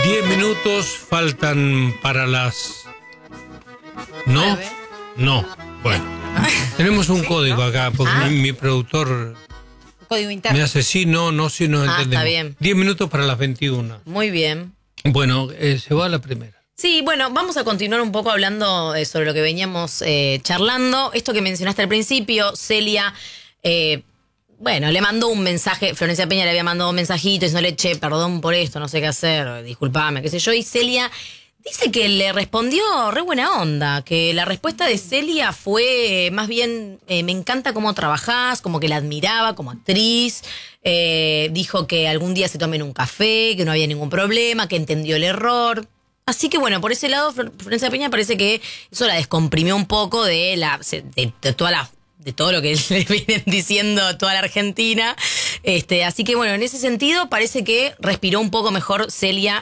10 minutos faltan para las... ¿No? No. Bueno. Tenemos un código acá, porque mi productor... Código interno. Me hace sí, no, si nos entendemos. Está bien. 10 minutos para las 21. Muy bien. Bueno, se va a la primera. Sí, bueno, vamos a continuar un poco hablando sobre lo que veníamos charlando. Esto que mencionaste al principio, Celia... Bueno, le mandó un mensaje, Florencia Peña le había mandado un mensajito diciéndole, che, perdón por esto, no sé qué hacer, disculpame, qué sé yo. Y Celia dice que le respondió re buena onda, que la respuesta de Celia fue más bien, me encanta cómo trabajás, como que la admiraba como actriz. Dijo que algún día se tomen un café, que no había ningún problema, que entendió el error. Así que bueno, por ese lado, Florencia Peña parece que eso la descomprimió un poco de todo lo que le vienen diciendo toda la Argentina. Así que bueno, en ese sentido parece que respiró un poco mejor Florencia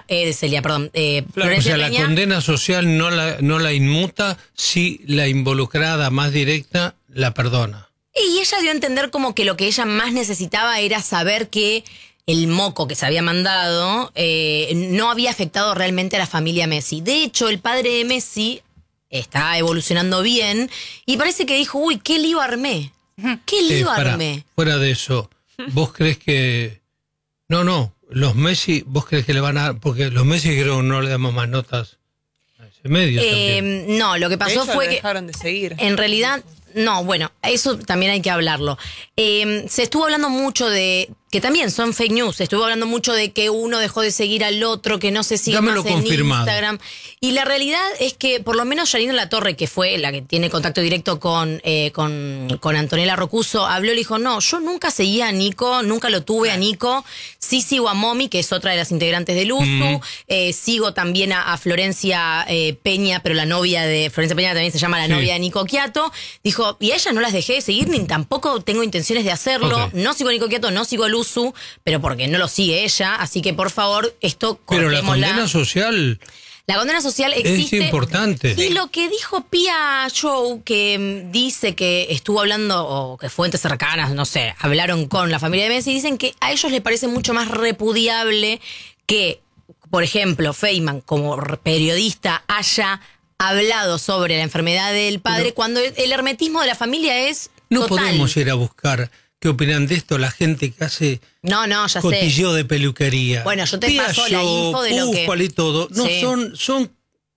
Peña. La condena social no la inmuta si la involucrada más directa la perdona. Y ella dio a entender como que lo que ella más necesitaba era saber que el moco que se había mandado no había afectado realmente a la familia Messi. De hecho, el padre de Messi está evolucionando bien y parece que dijo, uy, qué lío armé. ¿Qué lío armé? Fuera de eso, ¿vos crees que... No, los Messi, ¿vos crees que le van a dar? Porque los Messi creo que no le damos más notas a ese medio también. No, lo que pasó fue que... dejaron de seguir. En realidad, no, bueno, eso también hay que hablarlo. Se estuvo hablando mucho de... que también son fake news. Estuvo hablando mucho de que uno dejó de seguir al otro, que no se sigue más en Instagram. Y la realidad es que por lo menos Yanina Latorre, que fue la que tiene contacto directo con Antonella Rocuso, habló y le dijo, no, yo nunca seguía a Nico, nunca lo tuve a Nico. Sí sigo a Momi, que es otra de las integrantes del USU. Sigo también a Florencia Peña, pero la novia de Florencia Peña también se llama la novia de Nico Quiato. Dijo, y a ellas no las dejé de seguir, ni tampoco tengo intenciones de hacerlo. No sigo a Nico Quiato, no sigo al USU, pero porque no lo sigue ella, así que por favor, esto cortémosla. Pero la condena social... La condena social existe. Es importante. Y lo que dijo Pia Show, que dice que estuvo hablando, o que fuentes cercanas, no sé, hablaron con la familia de Messi, dicen que a ellos les parece mucho más repudiable que, por ejemplo, Feynman, como periodista, haya hablado sobre la enfermedad del padre, cuando el hermetismo de la familia es no total. Podemos ir a buscar qué opinan de esto la gente que hace ya cotilleo sé. de peluquería. Bueno, yo te paso la info de lo que... y todo. No, son...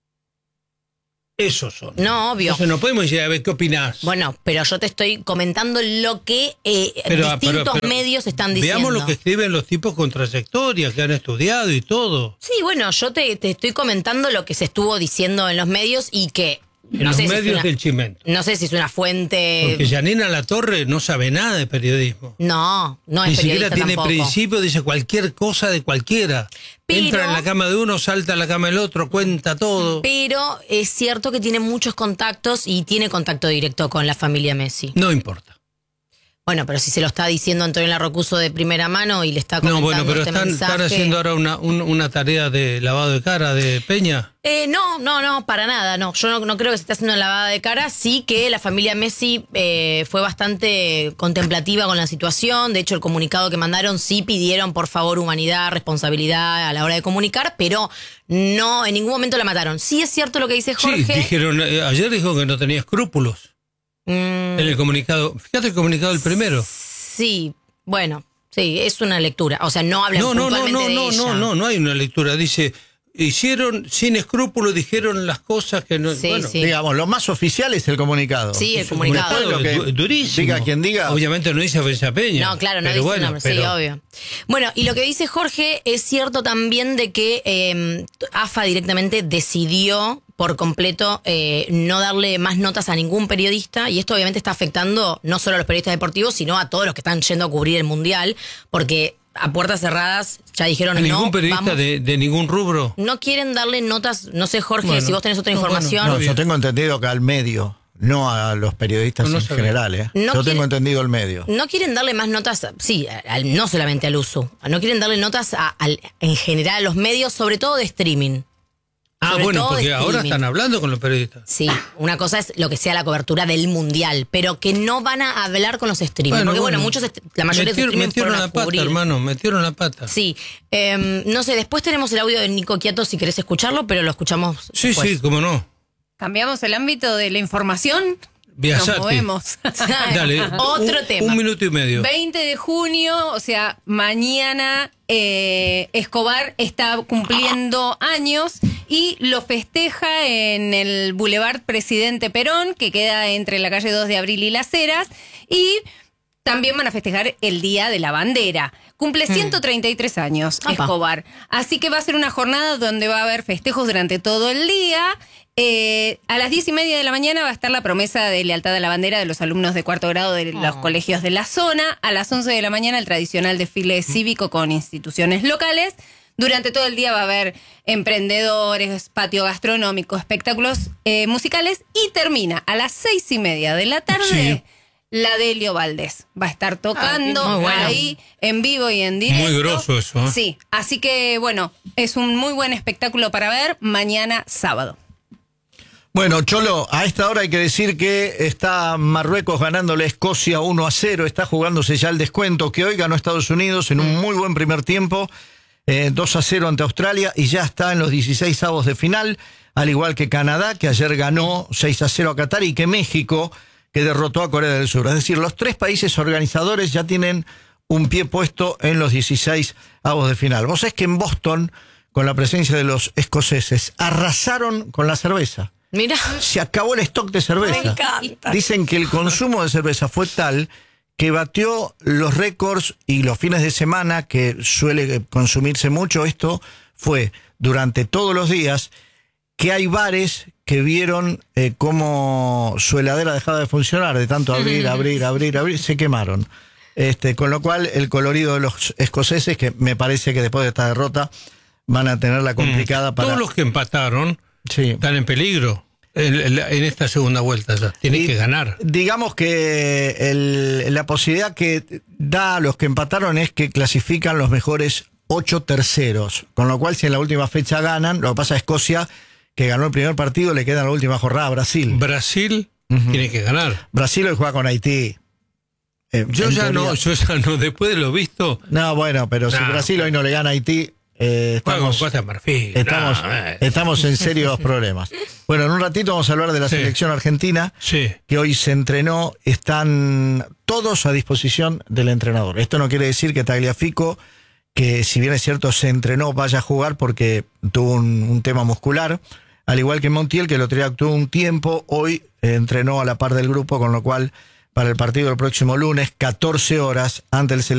Esos son. No, obvio. Entonces no podemos ir a ver qué opinás. Bueno, pero yo te estoy comentando lo que distintos medios están diciendo. Veamos lo que escriben los tipos con trayectoria, que han estudiado y todo. Sí, bueno, yo te estoy comentando lo que se estuvo diciendo en los medios y que... En los medios del Chimento. No sé si es una fuente... Porque Yanina Latorre no sabe nada de periodismo. No es periodista. Ni siquiera tiene tampoco. principio, dice cualquier cosa de cualquiera. Pero, entra en la cama de uno, salta a la cama del otro, cuenta todo. Pero es cierto que tiene muchos contactos y tiene contacto directo con la familia Messi. No importa. Bueno, pero si se lo está diciendo Antonella Rocuso de primera mano y le está comentando pero este están haciendo ahora una tarea de lavado de cara de Peña. No, para nada, no. Yo no creo que se esté haciendo una lavada de cara. Sí que la familia Messi fue bastante contemplativa con la situación. De hecho, el comunicado que mandaron sí pidieron, por favor, humanidad, responsabilidad a la hora de comunicar, pero no, en ningún momento la mataron. Sí es cierto lo que dice Jorge. Sí, ayer dijo que no tenía escrúpulos. En el comunicado, fíjate el comunicado del primero. Sí, bueno, sí, es una lectura. O sea, no hablan puntualmente de ella. No hay una lectura. Dice, hicieron sin escrúpulos, dijeron las cosas que no... Sí, sí. Digamos, lo más oficial es el comunicado. Sí, el comunicado. Durísimo. Diga quien diga. Obviamente no dice Florencia Peña. No, claro, no dice su nombre, sí, obvio. Bueno, y lo que dice Jorge es cierto también de que AFA directamente decidió por completo no darle más notas a ningún periodista, y esto obviamente está afectando no solo a los periodistas deportivos, sino a todos los que están yendo a cubrir el Mundial, porque a puertas cerradas ya dijeron ¿A ningún periodista de ningún rubro? No quieren darle notas, no sé Jorge, si vos tenés otra información. No, yo tengo entendido que al medio, no a los periodistas en general. Yo tengo entendido el medio. No quieren darle más notas, no solamente al USU, no quieren darle notas en general a los medios, sobre todo de streaming. Bueno, porque ahora están hablando con los periodistas. Sí, una cosa es lo que sea la cobertura del Mundial, pero que no van a hablar con los streamers. Porque muchos, la mayoría de los streamers metieron la pata, hermano, metieron la pata. Sí, no sé, después tenemos el audio de Nico Quiato si querés escucharlo, pero lo escuchamos después. Sí, cómo no. Cambiamos el ámbito de la información. Viasati. Nos movemos. Dale, otro tema. 1 minuto y medio. 20 de junio, o sea, mañana Escobar está cumpliendo años y lo festeja en el Boulevard Presidente Perón, que queda entre la calle 2 de Abril y Las Heras, y también van a festejar el Día de la Bandera. Cumple 133 años Escobar. Así que va a ser una jornada donde va a haber festejos durante todo el día. A las 10:30 de la mañana va a estar la promesa de lealtad a la bandera de los alumnos de 4º grado de los colegios de la zona. A las 11 de la mañana el tradicional desfile cívico con instituciones locales. Durante todo el día va a haber emprendedores, patio gastronómico, espectáculos musicales y termina a las 6:30 de la tarde. Sí. La Delio Valdés va a estar tocando ahí en vivo y en directo. Muy grosso eso, ¿eh? Sí, así que bueno, es un muy buen espectáculo para ver mañana sábado. Bueno, Cholo, a esta hora hay que decir que está Marruecos ganándole a Escocia 1-0, está jugándose ya el descuento, que hoy ganó Estados Unidos en un muy buen primer tiempo, 2-0 ante Australia, y ya está en los 16avos de final, al igual que Canadá, que ayer ganó 6-0 a Qatar, y que México, que derrotó a Corea del Sur. Es decir, los 3 países organizadores ya tienen un pie puesto en los 16avos de final. Vos sabés que en Boston, con la presencia de los escoceses, arrasaron con la cerveza. Mira, se acabó el stock de cerveza. Me encanta. Dicen que el consumo de cerveza fue tal que batió los récords, y los fines de semana, que suele consumirse mucho, esto fue durante todos los días, que hay bares que vieron cómo su heladera dejaba de funcionar, de tanto abrir, se quemaron. Con lo cual, el colorido de los escoceses, que me parece que después de esta derrota van a tenerla complicada para... Todos los que empataron están en peligro en esta segunda vuelta, ya tienen que ganar. Digamos que la posibilidad que da a los que empataron es que clasifican los mejores 8 terceros, con lo cual si en la última fecha ganan, lo que pasa a Escocia, que ganó el primer partido, le queda en la última jornada a Brasil. Brasil tiene que ganar. Brasil hoy juega con Haití. Yo ya no, después de lo visto... No, bueno, pero si Brasil hoy no le gana a Haití... estamos en serios problemas. Bueno, en un ratito vamos a hablar de la selección argentina, que hoy se entrenó. Están todos a disposición del entrenador. Esto no quiere decir que Tagliafico, que si bien es cierto se entrenó, vaya a jugar porque tuvo un tema muscular, al igual que Montiel, que el otro día actuó un tiempo, hoy entrenó a la par del grupo, con lo cual para el partido del próximo lunes, 14 horas, ante el